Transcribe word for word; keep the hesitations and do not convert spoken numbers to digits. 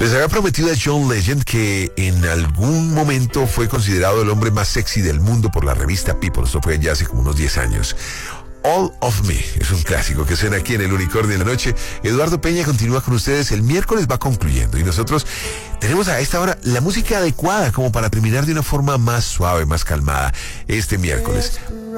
Les había prometido a John Legend que en algún momento fue considerado el hombre más sexy del mundo por la revista People. Esto fue ya hace como unos diez años. All of Me es un clásico que suena aquí en El Unicornio de la Noche. Eduardo Peña continúa con ustedes. El miércoles va concluyendo y nosotros tenemos a esta hora la música adecuada como para terminar de una forma más suave, más calmada este miércoles.